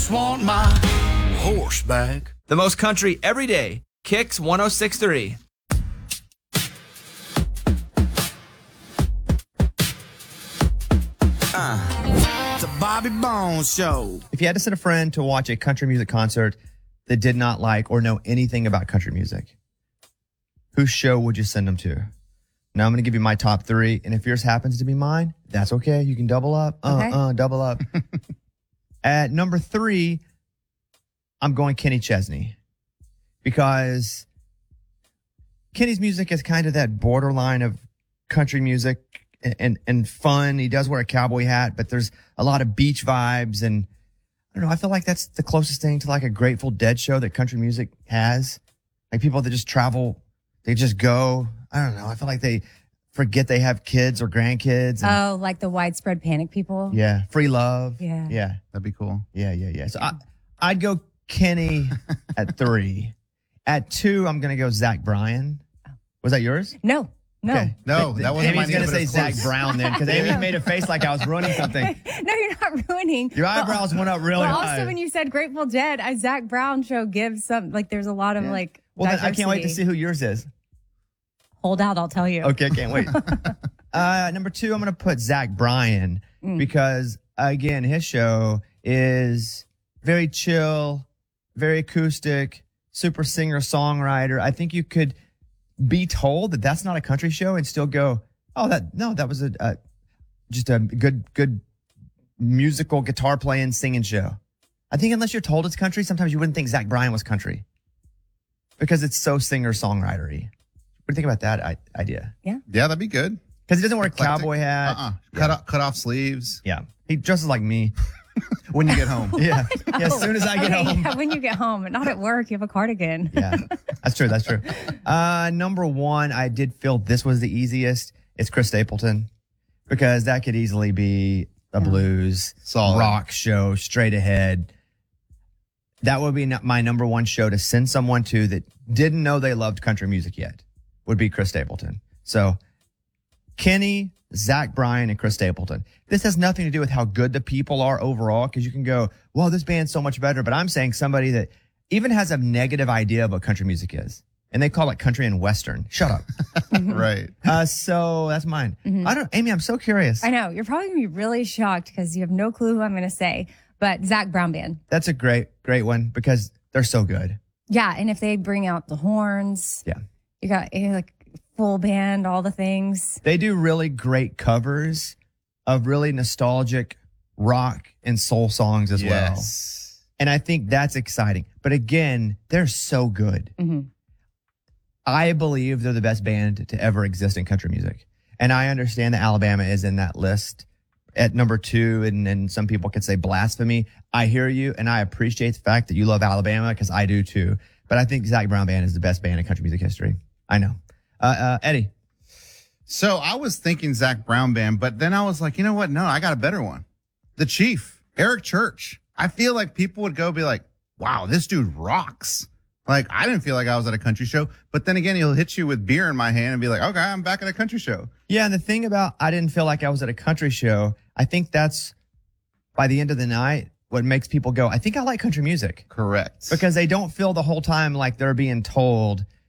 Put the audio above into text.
Want my horse back. The most country every day. Kicks 106.3. The Bobby Bones Show. If you had to send a friend to watch a country music concert that did not like or know anything about country music, whose show would you send them to? Now I'm going to give you my top three, and if yours happens to be mine, that's okay. You can double up. Double up. At number three, I'm going Kenny Chesney, because Kenny's music is kind of that borderline of country music and fun. He does wear a cowboy hat, but there's a lot of beach vibes. And I don't know, I feel like that's the closest thing to like a Grateful Dead show that country music has. Like people that just travel, they just go. I don't know. I feel like they forget they have kids or grandkids. Oh, like the widespread panic people? Yeah. Free love. Yeah. Yeah. That'd be cool. Yeah. So I'd go Kenny at 3. At 2, I'm going to go Zach Bryan. Was that yours? No. Okay. No, that wasn't Amy's mine. going to say Zach Brown then, because Amy made a face like I was ruining something. No, you're not ruining. Your eyebrows went up really But high. also when you said Grateful Dead, Zach Brown show gives some, like there's a lot of like Well, then I can't wait to diversity. see who yours is. Hold out, I'll tell you. Okay, can't wait. Number 2, I'm going to put Zach Bryan, because, again, his show is very chill, very acoustic, super singer-songwriter. I think you could be told that that's not a country show and still go, oh, that was just a good musical guitar playing, singing show. I think unless you're told it's country, sometimes you wouldn't think Zach Bryan was country because it's so singer-songwritery. What do you think about that idea? Yeah, that'd be good. Because he doesn't wear a Eclectic. cowboy hat. Cut off sleeves. Yeah. He dresses like me. When you get home. Yeah. As soon as I get Okay, home. yeah, when you get home, not at work, you have a cardigan. Yeah. That's true. Number 1, I did feel this was the easiest. It's Chris Stapleton, because that could easily be a blues, Solid. rock show, straight ahead. That would be my number 1 show to send someone to that didn't know they loved country music yet, would be Chris Stapleton. So Kenny, Zach Bryan, and Chris Stapleton. This has nothing to do with how good the people are overall, because you can go, well, this band's so much better. But I'm saying somebody that even has a negative idea of what country music is, and they call it country and western. Shut up. Right. So that's mine. Amy, I'm so curious. I know. You're probably going to be really shocked because you have no clue who I'm going to say. But Zach Brown Band. That's a great one, because they're so good. Yeah. And if they bring out the horns. Yeah. You got like full band, all the things. They do really great covers of really nostalgic rock and soul songs as well. And I think that's exciting. But again, they're so good. Mm-hmm. I believe they're the best band to ever exist in country music. And I understand that Alabama is in that list at number 2. And some people could say blasphemy. I hear you. And I appreciate the fact that you love Alabama, because I do too. But I think Zach Brown Band is the best band in country music history. I know. Eddie. So I was thinking Zach Brown Band, but then I was like, you know what? No, I got a better one. The Chief, Eric Church. I feel like people would go be like, wow, this dude rocks. Like, I didn't feel like I was at a country show, but then again, he'll hit you with beer in my hand and be like, okay, I'm back at a country show. Yeah, and the thing about I didn't feel like I was at a country show, I think that's, by the end of the night, what makes people go, I think I like country music. Correct. Because they don't feel the whole time like they're being told